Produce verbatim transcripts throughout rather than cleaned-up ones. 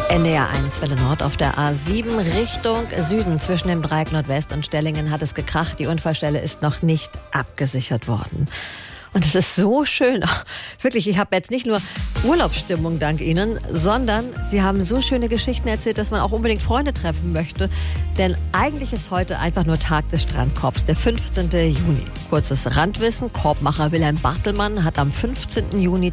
N D R eins, Welle Nord auf der A sieben Richtung Süden. Zwischen dem Dreieck Nordwest und Stellingen hat es gekracht. Die Unfallstelle ist noch nicht abgesichert worden. Und es ist so schön. Wirklich, ich habe jetzt nicht nur Urlaubsstimmung dank Ihnen, sondern Sie haben so schöne Geschichten erzählt, dass man auch unbedingt Freunde treffen möchte. Denn eigentlich ist heute einfach nur Tag des Strandkorbs, der fünfzehnten Juni. Kurzes Randwissen: Korbmacher Wilhelm Bartelmann hat am fünfzehnten Juni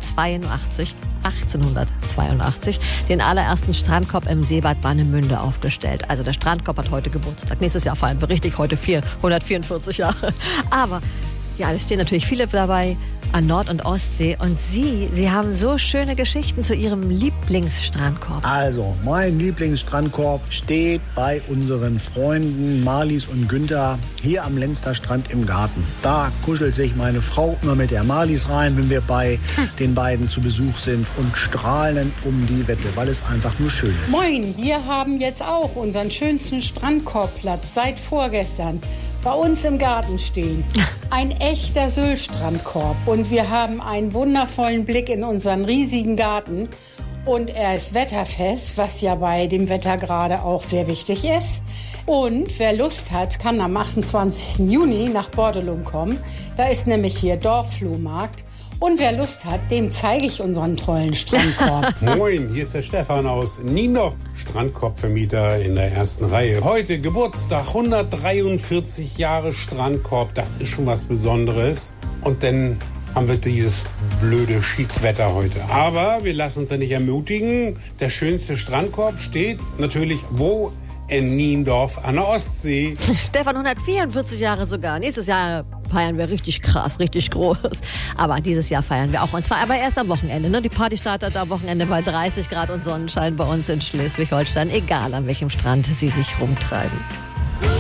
achtzehnhundertzweiundachtzig den allerersten Strandkorb im Seebad Warnemünde aufgestellt. Also der Strandkorb hat heute Geburtstag. Nächstes Jahr feiern wir richtig, heute hundertvierundvierzig Jahre. Aber ja, es stehen natürlich viele dabei an Nord- und Ostsee. Und Sie, Sie haben so schöne Geschichten zu Ihrem Lieblingsstrandkorb. Also, mein Lieblingsstrandkorb steht bei unseren Freunden Marlies und Günther hier am Lenster Strand im Garten. Da kuschelt sich meine Frau immer mit der Marlies rein, wenn wir bei hm. den beiden zu Besuch sind, und strahlen um die Wette, weil es einfach nur schön ist. Moin, wir haben jetzt auch unseren schönsten Strandkorbplatz seit vorgestern bei uns im Garten stehen. Ein echter Sylt-Strandkorb. Und wir haben einen wundervollen Blick in unseren riesigen Garten. Und er ist wetterfest, was ja bei dem Wetter gerade auch sehr wichtig ist. Und wer Lust hat, kann am achtundzwanzigsten Juni nach Bordelum kommen. Da ist nämlich hier Dorfflohmarkt. Und wer Lust hat, dem zeige ich unseren tollen Strandkorb. Moin, hier ist der Stefan aus Niendorf, Strandkorbvermieter in der ersten Reihe. Heute Geburtstag, hundertdreiundvierzig Jahre Strandkorb, das ist schon was Besonderes. Und dann haben wir dieses blöde Schiedwetter heute. Aber wir lassen uns ja nicht ermutigen. Der schönste Strandkorb steht natürlich wo? In Niendorf an der Ostsee. Stefan, hundertvierundvierzig Jahre sogar. Nächstes Jahr feiern wir richtig krass, richtig groß. Aber dieses Jahr feiern wir auch. Und zwar aber erst am Wochenende. Ne? Die Party startet am Wochenende bei dreißig Grad und Sonnenschein bei uns in Schleswig-Holstein. Egal, an welchem Strand Sie sich rumtreiben.